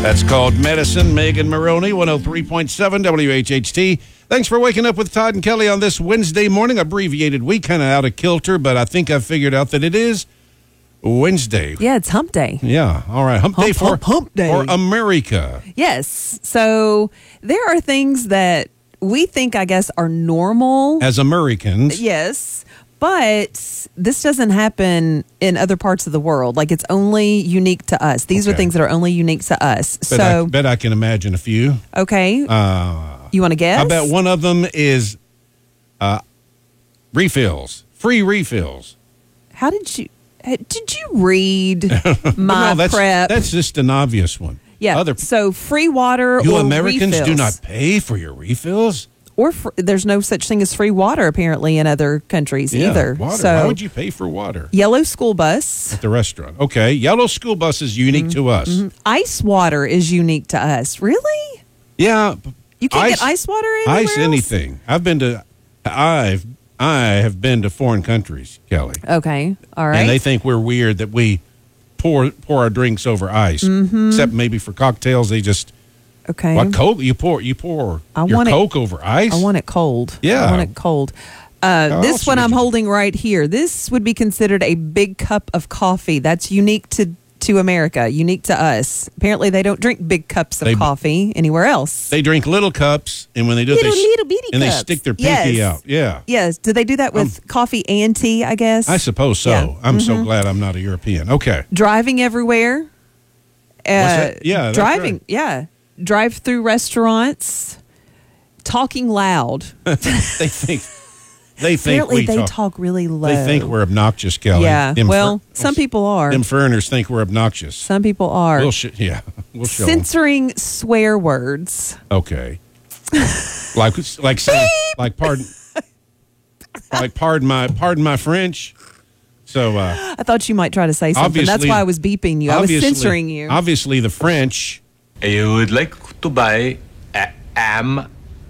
That's called Medicine. Megan Maroney, 103.7 WHHT. Thanks for waking up with Todd and Kelly on this Wednesday morning. Abbreviated week, kind of out of kilter, but I think I've figured out that it is Wednesday. Yeah, it's hump day. Yeah, all right. Hump day for America. Yes. So there are things that we think, I guess, are normal. As Americans. Yes. But this doesn't happen in other parts of the world. Like, it's only unique to us. These are things that are only unique to us. I bet I can imagine a few. Okay. You want to guess? I bet one of them is refills. Free refills. How did you read my prep? That's just an obvious one. Yeah. So free water you or Americans refills. do not pay for your refills? Or there's no such thing as free water, apparently, in other countries either. Water. So, why would you pay for water? Yellow school bus. At the restaurant. Okay. Yellow school bus is unique to us. Mm-hmm. Ice water is unique to us. Really? Yeah. You can't get ice water anywhere else? Anything. I have been to foreign countries, Kelly. Okay. All right. And they think we're weird that we pour our drinks over ice. Mm-hmm. Except maybe for cocktails, they just... Okay. What Coke? You pour your Coke over ice? I want it cold. Yeah. I want it cold. This one I'm holding right here. This would be considered a big cup of coffee. That's unique to America, unique to us. Apparently, they don't drink big cups of coffee anywhere else. They drink little cups, and when they do, little bitty and cups. they stick their pinky out. Yeah. Yes. Do they do that with coffee and tea, I guess? I suppose so. Yeah. I'm so glad I'm not a European. Okay. Driving everywhere. What's that? Yeah. Driving. Right. Yeah. Drive-through restaurants, talking loud. They think apparently they talk really low. They think we're obnoxious, Kelly. Yeah. Some people are. Them foreigners think we're obnoxious. Some people are. We'll show censoring them. Swear words. Okay. like saying, like pardon my French. So I thought you might try to say something. That's why I was beeping you. I was censoring you. Obviously, the French. I would like to buy a ham.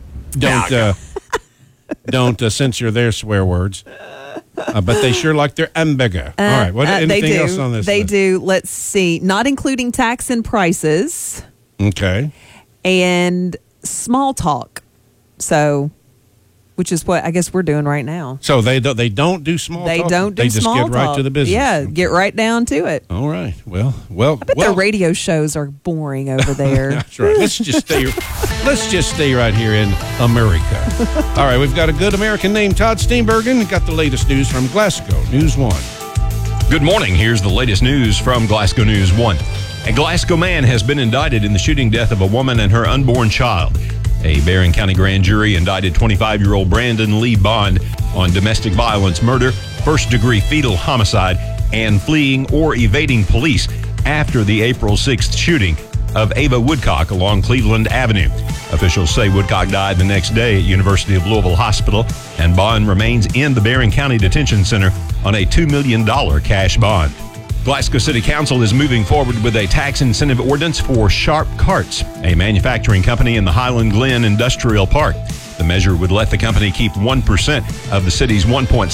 Don't censor their swear words, but they sure like their hamburger. All right, anything else on this? They do. Let's see. Not including tax and prices. Okay. And small talk. So, which is what I guess we're doing right now. So they don't do small talk? They don't do small talk. They just get right to the business. Yeah, get right down to it. All right. Well. I bet their radio shows are boring over there. That's right. Let's just stay right here in America. All right, we've got a good American named Todd Steenbergen. Got the latest news from Glasgow News 1. Good morning. Here's the latest news from Glasgow News 1. A Glasgow man has been indicted in the shooting death of a woman and her unborn child. A Barron County grand jury indicted 25-year-old Brandon Lee Bond on domestic violence, murder, first-degree fetal homicide, and fleeing or evading police after the April 6th shooting of Ava Woodcock along Cleveland Avenue. Officials say Woodcock died the next day at University of Louisville Hospital, and Bond remains in the Barron County Detention Center on a $2 million cash bond. Glasgow City Council is moving forward with a tax incentive ordinance for Sharp Carts, a manufacturing company in the Highland Glen Industrial Park. The measure would let the company keep 1% of the city's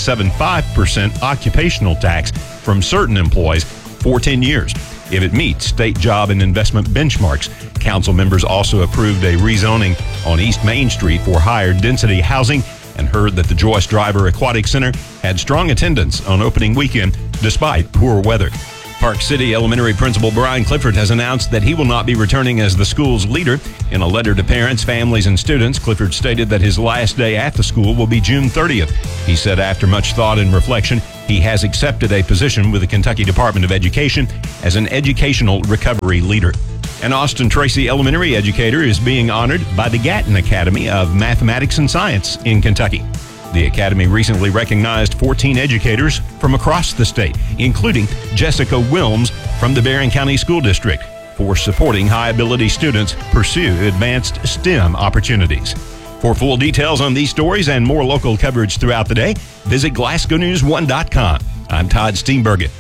1.75% occupational tax from certain employees for 10 years if it meets state job and investment benchmarks. Council members also approved a rezoning on East Main Street for higher density housing and heard that the Joyce Driver Aquatic Center had strong attendance on opening weekend despite poor weather. Park City Elementary Principal Brian Clifford has announced that he will not be returning as the school's leader. In a letter to parents, families, and students, Clifford stated that his last day at the school will be June 30th. He said after much thought and reflection, he has accepted a position with the Kentucky Department of Education as an educational recovery leader. An Austin Tracy elementary educator is being honored by the Gatton Academy of Mathematics and Science in Kentucky. The Academy recently recognized 14 educators from across the state, including Jessica Wilms from the Barron County School District, for supporting high-ability students pursue advanced STEM opportunities. For full details on these stories and more local coverage throughout the day, visit GlasgowNews1.com. I'm Todd Steenbergen.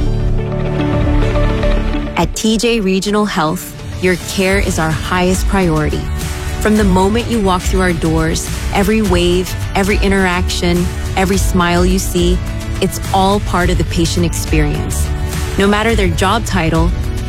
At TJ Regional Health, your care is our highest priority. From the moment you walk through our doors, every wave, every interaction, every smile you see, it's all part of the patient experience. No matter their job title,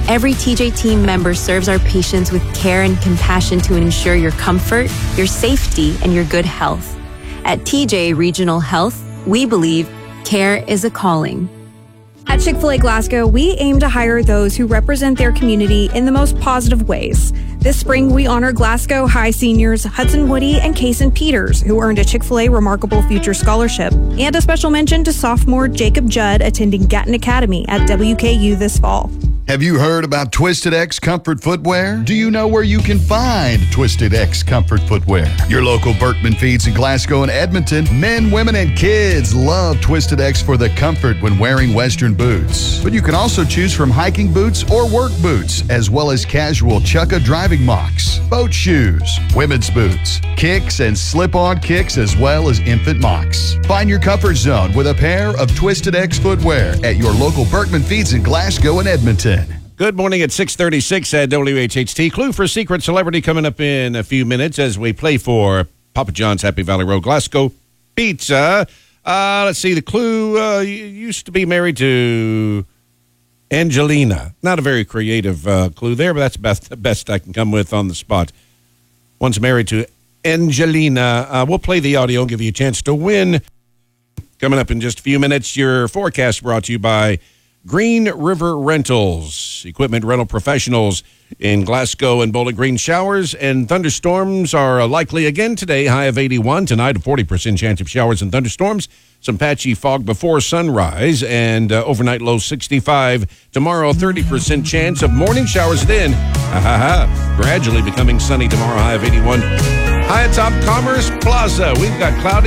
Every TJ team member serves our patients with care and compassion to ensure your comfort, your safety, and your good health. At TJ Regional Health, we believe care is a calling. At Chick-fil-A Glasgow, we aim to hire those who represent their community in the most positive ways. This spring, we honor Glasgow High seniors Hudson Woody and Kason Peters, who earned a Chick-fil-A Remarkable Future Scholarship, and a special mention to sophomore Jacob Judd attending Gatton Academy at WKU this fall. Have you heard about Twisted X Comfort Footwear? Do you know where you can find Twisted X Comfort Footwear? Your local Berkman Feeds in Glasgow and Edmonton. Men, women, and kids love Twisted X for the comfort when wearing Western boots. But you can also choose from hiking boots or work boots, as well as casual Chukka driving mocks, boat shoes, women's boots, kicks, and slip-on kicks, as well as infant mocks. Find your comfort zone with a pair of Twisted X footwear at your local Berkman Feeds in Glasgow and Edmonton. Good morning at 6:36 at WHHT. Clue for Secret Celebrity coming up in a few minutes as we play for Papa John's Happy Valley Road Glasgow Pizza. Let's see. The clue, you used to be married to Angelina. Not a very creative clue there, but that's the best I can come with on the spot. One's married to Angelina. We'll play the audio and give you a chance to win. Coming up in just a few minutes, your forecast brought to you by Green River Rentals, equipment rental professionals in Glasgow and Bowling Green. Showers and thunderstorms are likely again today, high of 81. Tonight, a 40% chance of showers and thunderstorms. Some patchy fog before sunrise and overnight low 65. Tomorrow, 30% chance of morning showers then. Gradually becoming sunny tomorrow, high of 81. High atop Commerce Plaza, we've got cloudy